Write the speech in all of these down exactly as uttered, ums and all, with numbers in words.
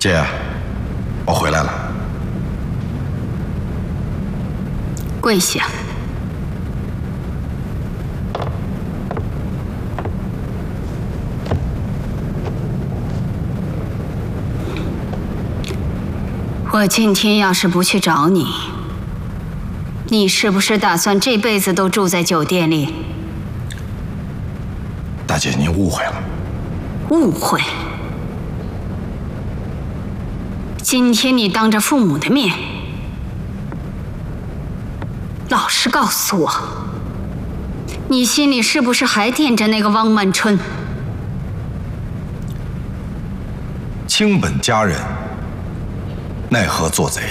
姐，我回来了。 跪下。我今天要是不去找你，你是不是打算这辈子都住在酒店里？ 大姐，您误会了。 误会？今天你当着父母的面，老实告诉我，你心里是不是还惦着那个汪曼春？ 卿本佳人，奈何做贼？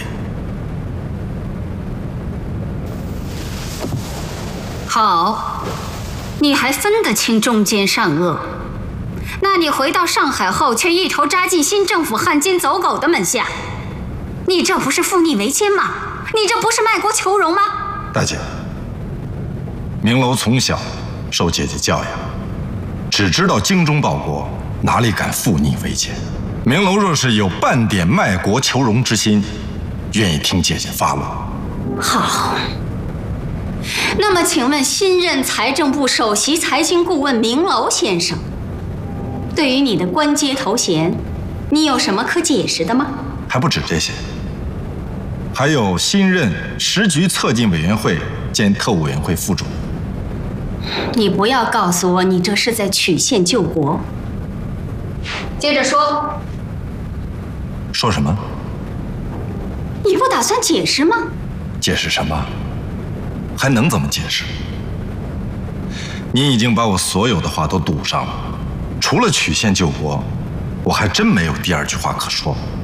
好，你还分得清忠奸善恶？那你回到上海后，却一头扎进新政府汉奸走狗的门下，你这不是负逆为奸吗？你这不是卖国求荣吗？ 大姐，明楼从小受姐姐教养，只知道精忠报国，哪里敢负逆为奸？明楼若是有半点卖国求荣之心，愿意听姐姐发落。 好，那么请问新任财政部首席财经顾问明楼先生，对于你的官阶头衔，你有什么可解释的吗？ 还不止这些，还有新任时局策进委员会兼特务委员会副主。 你不要告诉我你这是在曲线救国。接着说。 说什么？ 你不打算解释吗？ 解释什么？还能怎么解释？你已经把我所有的话都堵上了，除了曲线救国，我还真没有第二句话可说。